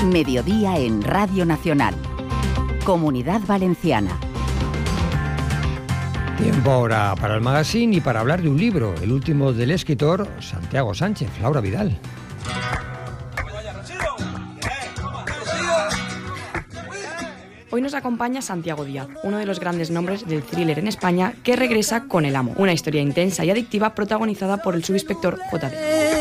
Mediodía en Radio Nacional. Comunidad Valenciana. Tiempo ahora para el magazine y para hablar de un libro, el último del escritor Santiago Sánchez. Laura Vidal. Hoy nos acompaña Santiago Díaz, uno de los grandes nombres del thriller en España, que regresa con El Amo, una historia intensa y adictiva protagonizada por el subinspector J.D.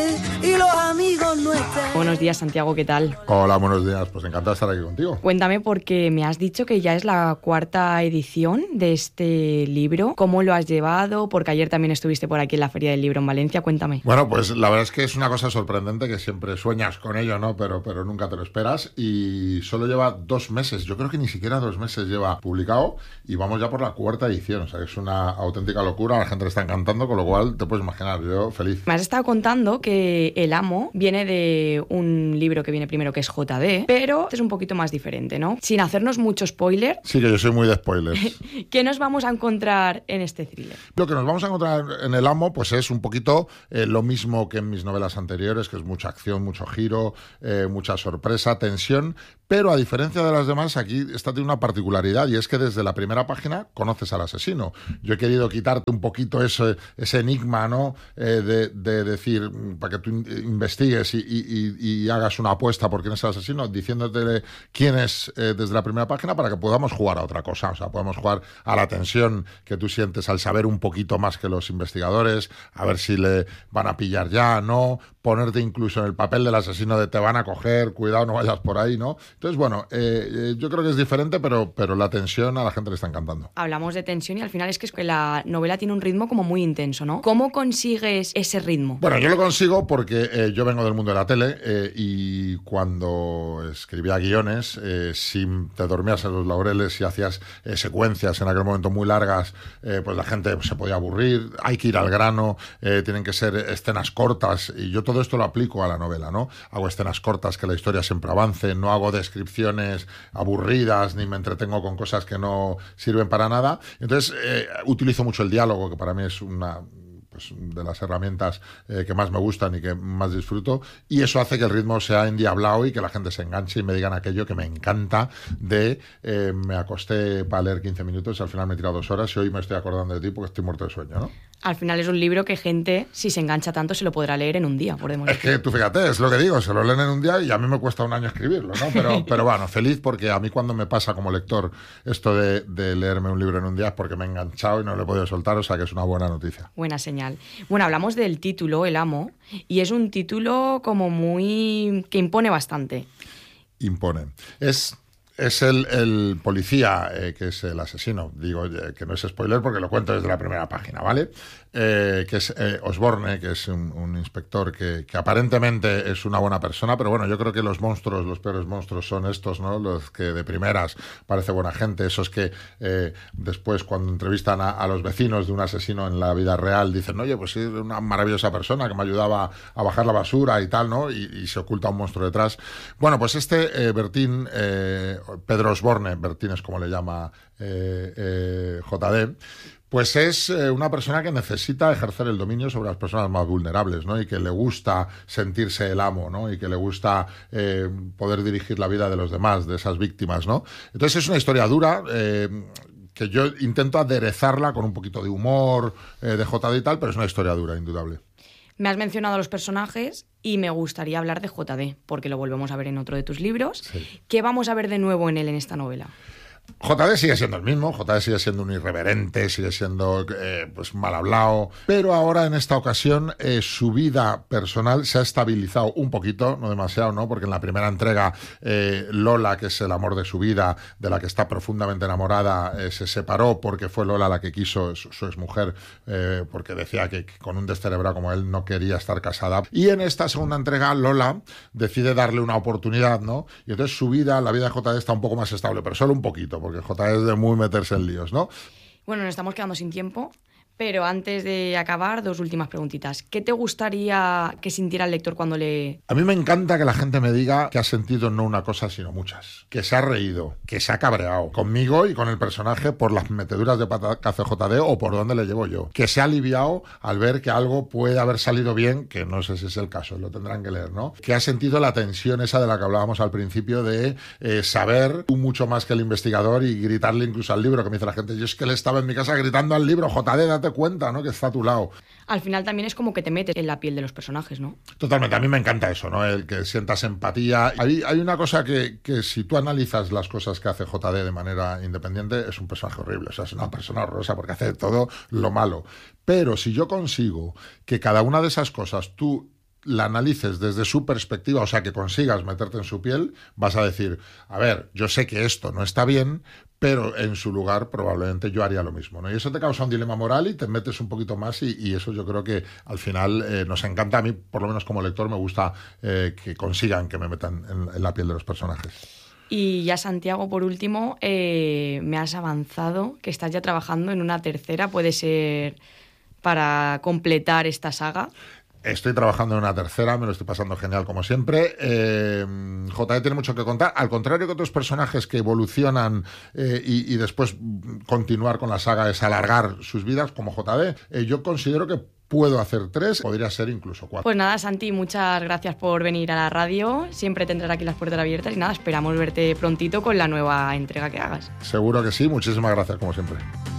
Buenos días, Santiago, ¿qué tal? Hola, buenos días, pues encantado de estar aquí contigo. Cuéntame, porque me has dicho que ya es la 4ª edición de este libro. ¿Cómo lo has llevado? Porque ayer también estuviste por aquí en la Feria del Libro en Valencia, cuéntame. Bueno, pues la verdad es que es una cosa sorprendente, que siempre sueñas con ello, ¿no? Pero nunca te lo esperas, y solo lleva 2 meses, yo creo que ni siquiera 2 meses lleva publicado, y vamos ya por la 4ª edición, o sea, es una auténtica locura, a la gente le está encantando, con lo cual te puedes imaginar, yo feliz. Me has estado contando que El Amo viene de un libro que viene primero, que es J.D., pero este es un poquito más diferente, ¿no? Sin hacernos mucho spoiler. Sí, que yo soy muy de spoilers. ¿Qué nos vamos a encontrar en este thriller? Lo que nos vamos a encontrar en El Amo, pues es un poquito lo mismo que en mis novelas anteriores, que es mucha acción, mucho giro, mucha sorpresa, tensión, pero a diferencia de las demás, aquí esta tiene una particularidad, y es que desde la primera página conoces al asesino. Yo he querido quitarte un poquito ese enigma, ¿no? De decir, para que tú investigues y hagas una apuesta por quién es el asesino, diciéndote quién es desde la primera página, para que podamos jugar a otra cosa. O sea, podemos jugar a la tensión que tú sientes al saber un poquito más que los investigadores, a ver si le van a pillar ya, ¿no? Ponerte incluso en el papel del asesino, de te van a coger, cuidado, no vayas por ahí, ¿no? Entonces, bueno, yo creo que es diferente, pero la tensión a la gente le está encantando. Hablamos de tensión y al final es que la novela tiene un ritmo como muy intenso, ¿no? ¿Cómo consigues ese ritmo? Bueno, yo lo consigo porque yo vengo del mundo de la tele, y cuando escribía guiones, si te dormías en los laureles y hacías secuencias en aquel momento muy largas, pues la gente se podía aburrir. Hay que ir al grano, tienen que ser escenas cortas, y yo todo esto lo aplico a la novela, ¿no? Hago escenas cortas, que la historia siempre avance, no hago descripciones aburridas, ni me entretengo con cosas que no sirven para nada. Entonces utilizo mucho el diálogo, que para mí es una de las herramientas que más me gustan y que más disfruto, y eso hace que el ritmo sea endiablado y que la gente se enganche y me digan aquello que me encanta de me acosté para leer 15 minutos y al final me he tirado 2 horas y hoy me estoy acordando de ti porque estoy muerto de sueño, ¿no? Al final es un libro que gente, si se engancha tanto, se lo podrá leer en un día, podemos decir. Es que tú fíjate, es lo que digo, se lo leen en un día y a mí me cuesta un año escribirlo, ¿no? Pero bueno, feliz, porque a mí cuando me pasa como lector esto de leerme un libro en un día es porque me he enganchado y no lo he podido soltar, o sea que es una buena noticia. Buena señal. Bueno, hablamos del título, El Amo, y es un título como muy... que impone bastante. Impone. Es el policía, que es el asesino. Digo que no es spoiler porque lo cuento desde la primera página, ¿vale? Que es Osborne, que es un inspector que aparentemente es una buena persona, pero bueno, yo creo que los peores monstruos son estos, ¿no? Los que de primeras parece buena gente, esos que después, cuando entrevistan a los vecinos de un asesino en la vida real, dicen, oye, pues sí, una maravillosa persona que me ayudaba a bajar la basura y tal, ¿no? Y se oculta un monstruo detrás. Bueno, pues Bertín, Pedro Osborne, Bertín es como le llama J.D., pues es una persona que necesita ejercer el dominio sobre las personas más vulnerables, ¿no? Y que le gusta sentirse el amo, ¿no? Y que le gusta poder dirigir la vida de los demás, de esas víctimas, ¿no? Entonces es una historia dura, que yo intento aderezarla con un poquito de humor de J.D. y tal, pero es una historia dura, indudable. Me has mencionado a los personajes y me gustaría hablar de J.D., porque lo volvemos a ver en otro de tus libros. Sí. ¿Qué vamos a ver de nuevo en él en esta novela? J.D. sigue siendo el mismo, J.D. sigue siendo un irreverente, sigue siendo pues mal hablado, pero ahora en esta ocasión su vida personal se ha estabilizado un poquito, no demasiado, ¿no? Porque en la primera entrega Lola, que es el amor de su vida, de la que está profundamente enamorada, se separó porque fue Lola la que quiso, su exmujer, porque decía que con un descerebrado como él no quería estar casada. Y en esta segunda entrega Lola decide darle una oportunidad, ¿no? Y entonces su vida, la vida de J.D. está un poco más estable, pero solo un poquito, porque J.D. es de muy meterse en líos, ¿no? Bueno, nos estamos quedando sin tiempo, Pero antes de acabar, 2 últimas preguntitas. ¿Qué te gustaría que sintiera el lector cuando lee? A mí me encanta que la gente me diga que ha sentido no una cosa, sino muchas. Que se ha reído, que se ha cabreado conmigo y con el personaje por las meteduras de pata que hace JD o por dónde le llevo yo. Que se ha aliviado al ver que algo puede haber salido bien, que no sé si es el caso, lo tendrán que leer, ¿no? Que ha sentido la tensión esa de la que hablábamos al principio de saber tú mucho más que el investigador y gritarle incluso al libro, que me dice la gente, yo es que le estaba en mi casa gritando al libro, JD, date cuenta, ¿no? Que está a tu lado. Al final también es como que te metes en la piel de los personajes, ¿no? Totalmente, a mí me encanta eso, ¿no? El que sientas empatía. Hay una cosa que si tú analizas las cosas que hace JD de manera independiente, es un personaje horrible, o sea, es una persona horrorosa porque hace todo lo malo. Pero si yo consigo que cada una de esas cosas tú la analices desde su perspectiva, o sea, que consigas meterte en su piel, vas a decir, a ver, yo sé que esto no está bien, pero en su lugar probablemente yo haría lo mismo, ¿no? Y eso te causa un dilema moral y te metes un poquito más y eso yo creo que al final nos encanta. A mí, por lo menos como lector, me gusta que consigan que me metan en la piel de los personajes. Y ya, Santiago, por último, me has avanzado que estás ya trabajando en una tercera, puede ser para completar esta saga. Estoy trabajando en una tercera, me lo estoy pasando genial como siempre. JD tiene mucho que contar, al contrario que otros personajes que evolucionan y después continuar con la saga es alargar sus vidas, como JD. Yo considero que puedo hacer 3, podría ser incluso 4. Pues nada, Santi, muchas gracias por venir a la radio. Siempre tendrás aquí las puertas abiertas y nada, esperamos verte prontito con la nueva entrega que hagas. Seguro que sí, muchísimas gracias como siempre.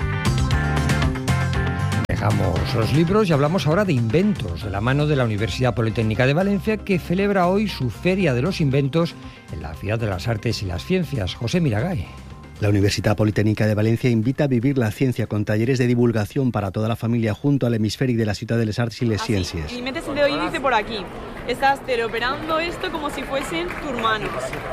Dejamos los libros y hablamos ahora de inventos, de la mano de la Universidad Politécnica de Valencia, que celebra hoy su Feria de los Inventos en la Ciudad de las Artes y las Ciencias. José Miragay. La Universitat Politécnica de Valencia invita a vivir la ciencia con talleres de divulgación para toda la familia junto al hemisferi de la Ciudad de las Artes y las Ciencias. Y metes el dedo índice por aquí. Estás teleoperando esto como si fuesen tus manos.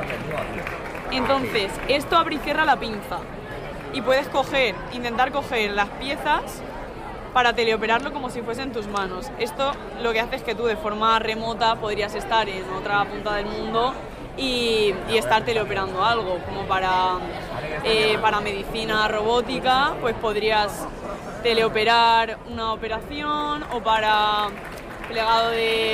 Entonces, esto abre y cierra la pinza. Y puedes intentar coger las piezas para teleoperarlo como si fuesen tus manos. Esto lo que hace es que tú de forma remota podrías estar en otra punta del mundo y estar teleoperando algo, como para medicina robótica, pues podrías teleoperar una operación, o para plegado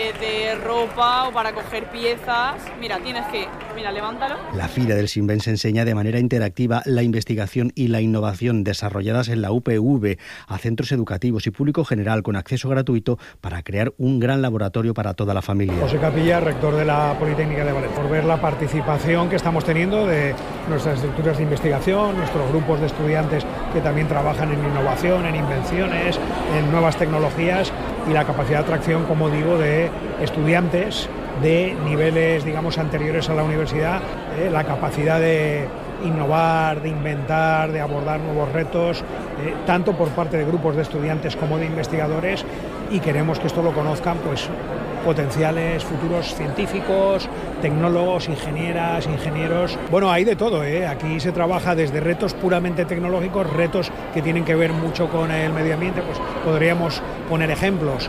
de ropa, o para coger piezas. Mira, levántalo. La Fira del Invents enseña de manera interactiva la investigación y la innovación desarrolladas en la UPV a centros educativos y público general con acceso gratuito para crear un gran laboratorio para toda la familia. José Capilla, rector de la Politécnica de Valencia, por ver la participación que estamos teniendo de nuestras estructuras de investigación, nuestros grupos de estudiantes que también trabajan en innovación, en invenciones, en nuevas tecnologías, y la capacidad de atracción, como digo, de estudiantes de niveles, digamos, anteriores a la universidad, la capacidad de innovar, de inventar, de abordar nuevos retos, tanto por parte de grupos de estudiantes como de investigadores, y queremos que esto lo conozcan pues potenciales futuros científicos, tecnólogos, ingenieras, ingenieros. Bueno, hay de todo, ¿eh? Aquí se trabaja desde retos puramente tecnológicos, retos que tienen que ver mucho con el medio ambiente, pues podríamos poner ejemplos.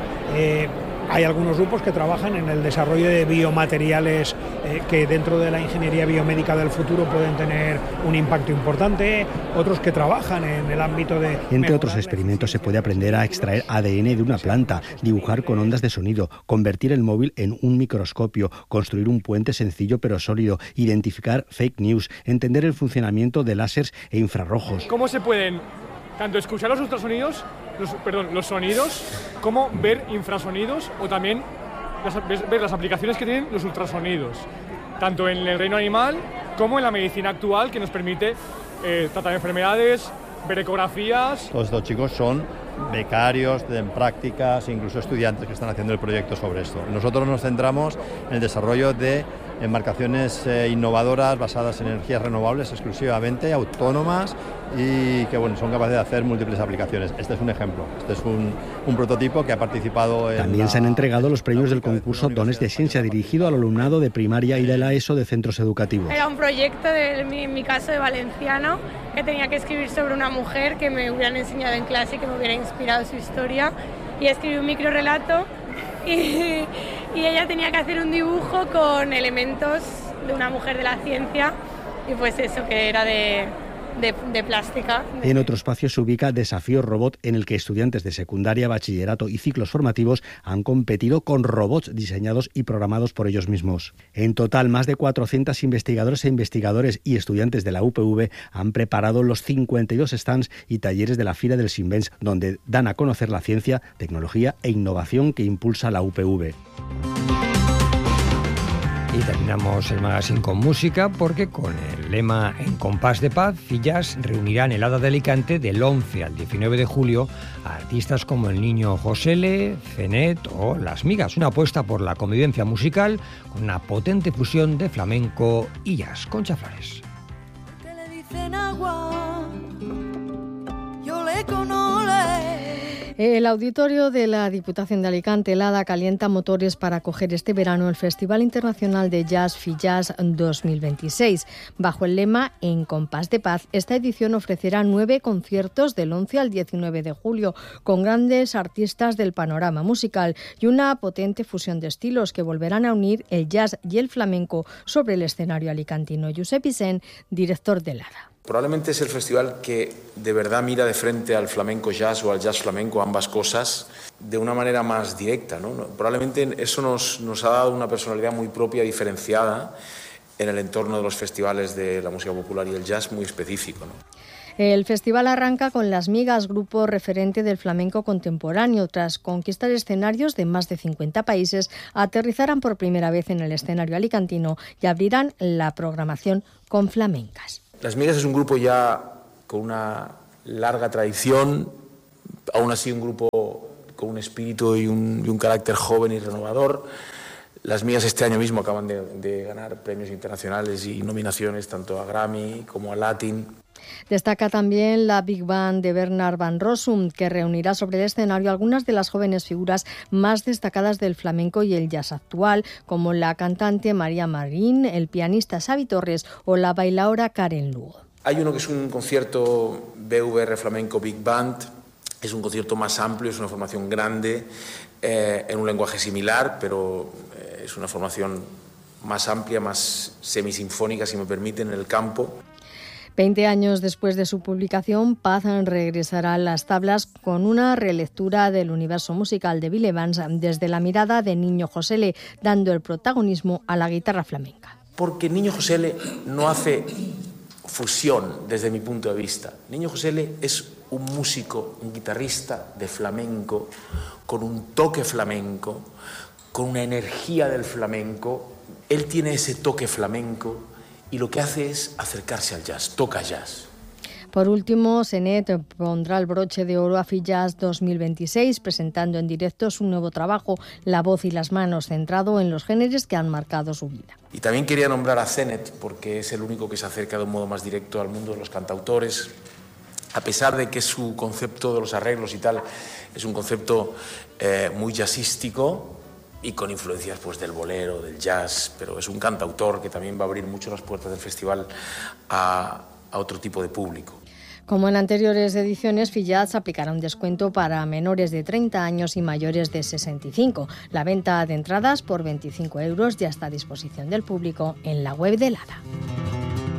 Hay algunos grupos que trabajan en el desarrollo de biomateriales que dentro de la ingeniería biomédica del futuro pueden tener un impacto importante, otros que trabajan en el ámbito de... Entre otros experimentos se puede aprender a extraer ADN de una planta, dibujar con ondas de sonido, convertir el móvil en un microscopio, construir un puente sencillo pero sólido, identificar fake news, entender el funcionamiento de láseres e infrarrojos. ¿Cómo se pueden tanto escuchar los ultrasonidos, los sonidos, como ver infrasonidos, o también ver las aplicaciones que tienen los ultrasonidos, tanto en el reino animal como en la medicina actual, que nos permite tratar enfermedades, ver ecografías? Todos estos chicos son becarios, en prácticas, incluso estudiantes que están haciendo el proyecto sobre esto. Nosotros nos centramos en el desarrollo de embarcaciones innovadoras basadas en energías renovables exclusivamente, autónomas, y que son capaces de hacer múltiples aplicaciones. Este es un ejemplo, este es un prototipo que ha participado en... También se han entregado los premios del concurso Dones de Ciencia, dirigido al alumnado de primaria y de la ESO de centros educativos. Era un proyecto, en mi caso, de valenciano, que tenía que escribir sobre una mujer que me hubieran enseñado en clase, que me hubiera inspirado su historia, y escribí un microrelato y ella tenía que hacer un dibujo con elementos de una mujer de la ciencia, y pues eso, que era de de plástica. En otro espacio se ubica Desafío Robot, en el que estudiantes de secundaria, bachillerato y ciclos formativos han competido con robots diseñados y programados por ellos mismos. En total, más de 400 investigadores e investigadores y estudiantes de la UPV han preparado los 52 stands y talleres de la Fira dels Invents, donde dan a conocer la ciencia, tecnología e innovación que impulsa la UPV. Y terminamos el magazine con música, porque con el lema En compás de paz, Fillas reunirá en el Hada de Alicante del 11 al 19 de julio a artistas como el Niño Josele, Zenet o Las Migas, una apuesta por la convivencia musical con una potente fusión de flamenco y jazz. Concha Flores. Que le dicen agua, yo le conole. El auditorio de la Diputación de Alicante, el Hada, calienta motores para acoger este verano el Festival Internacional de Jazz Fillas 2026. Bajo el lema En compás de paz, esta edición ofrecerá 9 conciertos del 11 al 19 de julio con grandes artistas del panorama musical y una potente fusión de estilos que volverán a unir el jazz y el flamenco sobre el escenario alicantino. Josep Vicent, director del Hada. Probablemente es el festival que de verdad mira de frente al flamenco jazz o al jazz flamenco, ambas cosas, de una manera más directa, ¿no? Probablemente eso nos ha dado una personalidad muy propia, diferenciada en el entorno de los festivales de la música popular y el jazz muy específico, ¿no? El festival arranca con Las Migas, grupo referente del flamenco contemporáneo. Tras conquistar escenarios de más de 50 países, aterrizarán por primera vez en el escenario alicantino y abrirán la programación con flamencas. Las Migas es un grupo ya con una larga tradición, aún así un grupo con un espíritu y un carácter joven y renovador. Las Migas este año mismo acaban de ganar premios internacionales y nominaciones tanto a Grammy como a Latin. Destaca también la Big Band de Bernard Van Rossum, que reunirá sobre el escenario algunas de las jóvenes figuras más destacadas del flamenco y el jazz actual, como la cantante María Marín, el pianista Xavi Torres o la bailaora Karen Lugo. Hay uno que es un concierto BVR Flamenco Big Band, es un concierto más amplio, es una formación grande, en un lenguaje similar, pero es una formación más amplia, más semisinfónica, si me permiten, en el campo. 20 años después de su publicación, Paz regresará a las tablas con una relectura del universo musical de Bill Evans desde la mirada de Niño Josele, dando el protagonismo a la guitarra flamenca. Porque Niño Josele no hace fusión desde mi punto de vista. Niño Josele es un músico, un guitarrista de flamenco, con un toque flamenco, con una energía del flamenco. Él tiene ese toque flamenco y lo que hace es acercarse al jazz, toca jazz. Por último, Zenet pondrá el broche de oro a Fillas 2026, presentando en directo su nuevo trabajo, La voz y las manos, centrado en los géneros que han marcado su vida. Y también quería nombrar a Zenet, porque es el único que se acerca de un modo más directo al mundo de los cantautores, a pesar de que su concepto de los arreglos y tal es un concepto muy jazzístico, y con influencias pues del bolero, del jazz, pero es un cantautor que también va a abrir mucho las puertas del festival a otro tipo de público. Como en anteriores ediciones, Fillas aplicará un descuento para menores de 30 años y mayores de 65. La venta de entradas por 25 € ya está a disposición del público en la web del Hada.